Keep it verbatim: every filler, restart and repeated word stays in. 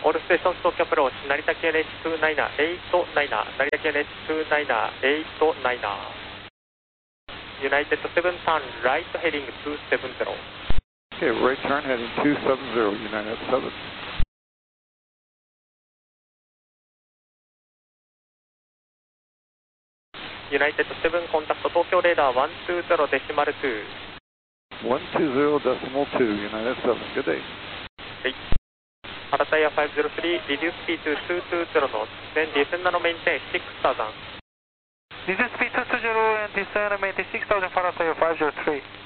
オールステーションストックアプローチ、成田系レッツにじゅうきゅう、成田系レッツにじゅうきゅう、ユナイテッドセブンターン、ライトヘディングにひゃくななじゅう。 Okay, right turn heading two seventy, United seven. United seven コンタクト東京レーダーいちにゼロデシマルに。 one two zero decimal two, United seven. Good day. はい。パラタイヤごゼロさん、reduce speed to two two zero knots, then descend and maintain six thousand. Reduce speed to two zero and descend and maintain six thousand, Parataya five zero three.